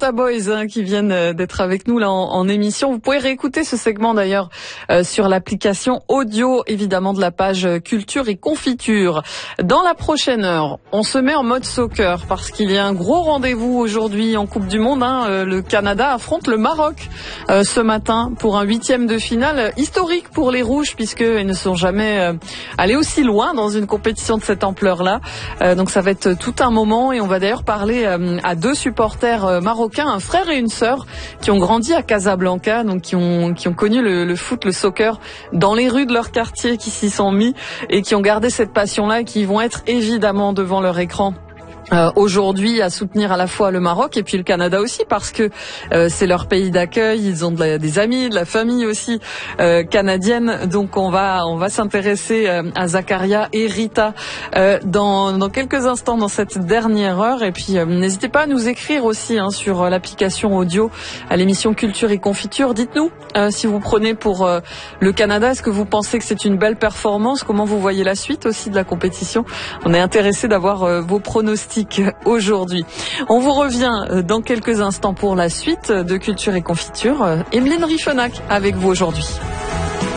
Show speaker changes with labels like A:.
A: Fiesta Boys qui viennent d'être avec nous là en émission. Vous pouvez réécouter ce segment d'ailleurs sur l'application audio évidemment de la page Culture et Confiture. Dans la prochaine heure, on se met en mode soccer parce qu'il y a un gros rendez-vous aujourd'hui en Coupe du Monde. Le Canada affronte le Maroc ce matin pour un 8e de finale historique pour les Rouges puisqu'ils ne sont jamais allés aussi loin dans une compétition de cette ampleur-là. Donc ça va être tout un moment et on va d'ailleurs parler à deux supporters marocains, un frère et une sœur qui ont grandi à Casablanca, donc qui ont connu le foot, le soccer dans les rues de leur quartier, qui s'y sont mis et qui ont gardé cette passion-là et qui vont être évidemment devant leur écran aujourd'hui à soutenir à la fois le Maroc et puis le Canada aussi parce que c'est leur pays d'accueil, ils ont des amis, de la famille aussi canadienne. Donc on va s'intéresser à Zakaria et Rita dans quelques instants dans cette dernière heure. Et puis n'hésitez pas à nous écrire aussi sur l'application audio à l'émission Culture et Confiture. Dites-nous si vous prenez pour le Canada, est-ce que vous pensez que c'est une belle performance? Comment vous voyez la suite aussi de la compétition? On est intéressé d'avoir vos pronostics aujourd'hui. On vous revient dans quelques instants pour la suite de Culture et Confiture. Emeline Riffenac avec vous aujourd'hui.